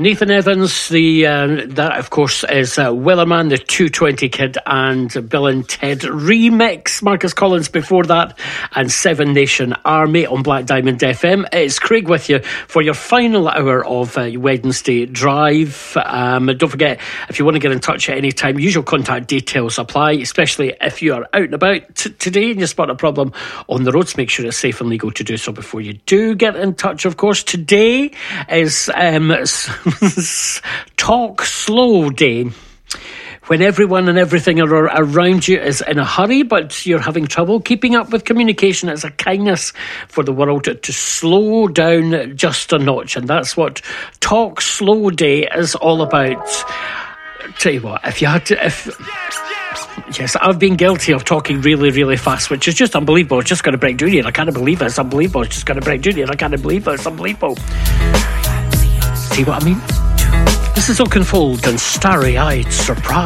Nathan Evans, that of course is Wellerman, the 220 Kid, and Bill and Ted remix. Marcus Collins before that, and Seven Nation Army on Black Diamond FM. It's Craig with you for your final hour of Wednesday Drive. Don't forget, if you want to get in touch at any time, usual contact details apply, especially if you are out and about today and you spot a problem on the roads. Make sure it's safe and legal to do so before you do get in touch. Of course, today is Talk Slow Day, when everyone and everything around you is in a hurry, but you're having trouble keeping up with communication. It's a kindness for the world to slow down just a notch, and that's what Talk Slow Day is all about. Tell you what, yes, I've been guilty of talking really, really fast, which is just unbelievable. It's just going to break down here. I can't believe it. It's unbelievable. It's just going to break down here. I can't believe it. It's unbelievable. See what I mean? This is Oakenfold and Starry-Eyed Surprise.